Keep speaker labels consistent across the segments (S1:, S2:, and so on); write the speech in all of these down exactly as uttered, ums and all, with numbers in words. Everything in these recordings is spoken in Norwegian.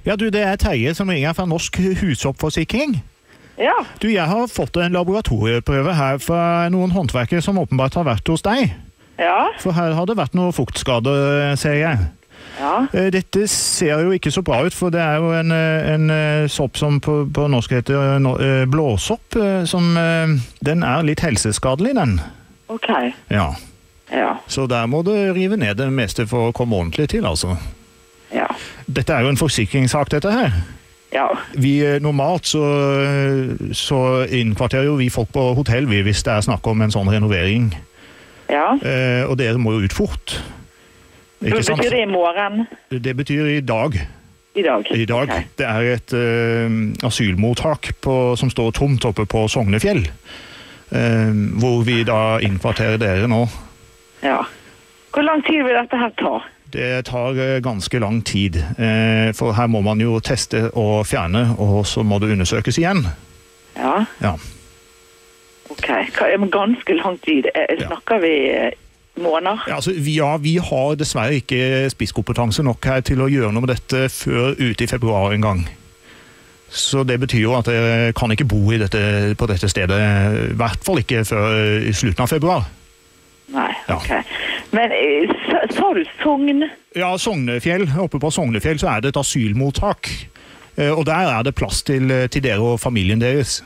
S1: Ja, du, det er Terje som ringer fra Norsk Husoppforsikring.
S2: Ja.
S1: Du, jeg har fått en laboratorieprøve her fra noen håndverkere som åpenbart har vært hos deg.
S2: Ja.
S1: For her har det vært noe fuktskader, ser jeg.
S2: Ja.
S1: Dette ser jo ikke så bra ut, for det er jo en, en sopp som på, på norsk heter blåsopp, som den er litt helseskadelig, den.
S2: Ok.
S1: Ja.
S2: Ja.
S1: Så der må du rive ned det meste for å komme ordentlig til, altså.
S2: Ja.
S1: Dette er jo en forsikringssak, dette her.
S2: Ja.
S1: Vi normalt så, så innkvarterer jo vi folk på hotell vi, hvis det er snakk om en sånn renovering.
S2: Ja.
S1: Eh, og dere må jo ut fort. Ikke sant?
S2: Betyr det i morgen?
S1: Det betyr i dag.
S2: I dag?
S1: I dag.
S2: Okay.
S1: Det er et uh, asylmottak på, som står tomt oppe på Sognefjell. Uh, hvor vi da innkvarterer dere nå.
S2: Ja. Hvor lang tid vil dette her ta?
S1: Det tar uh, ganske lang tid. Uh, for her må man jo teste og fjerne, og så må det undersøkes igjen.
S2: Ja.
S1: Ja.
S2: Ok. Hva er med ganske lang tid? Snakker vi måneder?
S1: Ja, altså, vi, ja, vi har dessverre ikke spisskompetanse nok her til å gjøre noe med dette før ute i februar en gang. Så det betyr jo at dere kan ikke bo i dette, på dette stedet, i hvert fall ikke før i slutten av februar.
S2: Nei, ok.
S1: Ja.
S2: Men sa, sa du Sogn?
S1: Ja, Sognefjell. Oppe på Sognefjell så er det et asylmottak. Og der er det plass til, til dere og familien deres.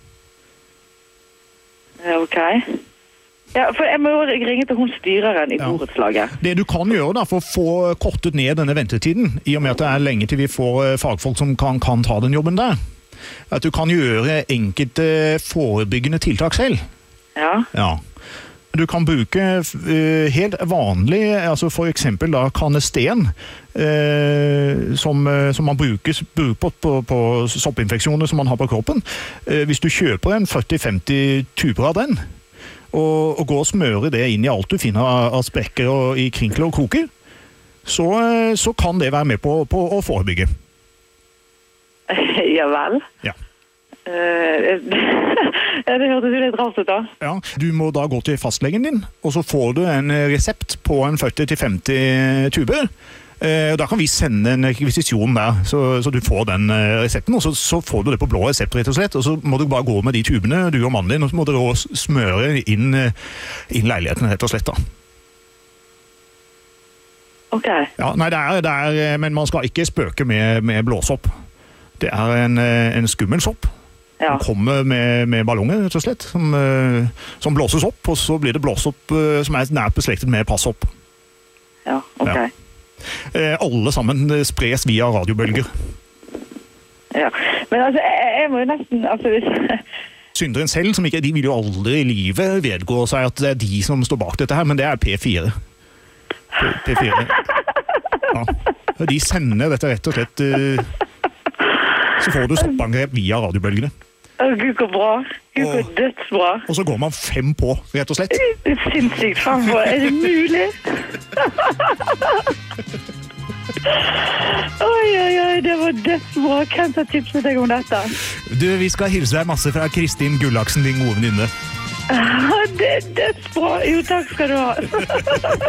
S2: Ok. Ja, for jeg må jo ringe til hun styreren i borettslaget.
S1: Det du kan gjøre da, for å få kortet ned denne ventetiden, i og med at det er lenge til vi får fagfolk som kan, kan ta den jobben der, at du kan gjøre enkelte forebyggende tiltak selv.
S2: Ja.
S1: Ja. Du kan bruke uh, helt vanlig, altså for eksempel da kanesten, uh, som, uh, som man bruker, bruker på, på, på soppinfeksjoner som man har på kroppen. Uh, hvis du kjøper en førti femti tuber av den, og, og går og smører det inn i alt du finner av, av sprekker og i krinkler og kroker, så, uh, så kan det være med på, på å forebygge.
S2: Ja vel?
S1: Ja.
S2: Uh, det hørtes jo litt rart ut da.
S1: Ja, du må da gå til fastlegen din, og så får du en resept på en førti til femti tuber. Eh, da kan vi sende en rekvisisjon der, så, så du får den resepten, og så, så får du det på blå resept rett og slett, og så må du bare gå med de tubene, du og mannen din, og så må du smøre inn, inn leiligheten rett og slett da.
S2: Ok.
S1: Ja, nei, det er, det er, men man skal ikke spøke med, med blåsopp. Det er en, en skummel sopp.
S2: Ja.
S1: Den kommer med, med ballonger, rett og slett, som, som blåses opp, og så blir det blåst opp som er nært beslektet med passopp.
S2: Ja, ok.
S1: Ja. Eh, alle sammen spres via radiobølger.
S2: Ja, men altså, jeg, jeg må jo nesten, altså hvis...
S1: Synderen selv, som ikke, de vil jo aldri i livet vedgå seg at det er de som står bak dette her, men det er P fire. P fire. Ja. De sender dette rett og slett... Uh, så får du soppangrep via radiobølgene.
S2: Å, Gud, hvor bra. Gud, hvor dødsbra.
S1: Og så går man fem på, rett og slett.
S2: Det er sinnssykt fremover. Er det mulig? Oi, oi, oi, det var dødsbra. Hvem har tipset deg om dette?
S1: Du, vi skal hilse deg masse fra Kristin Gullaksen, din gode venninne.
S2: Det er dødsbra. Jo, takk skal du ha.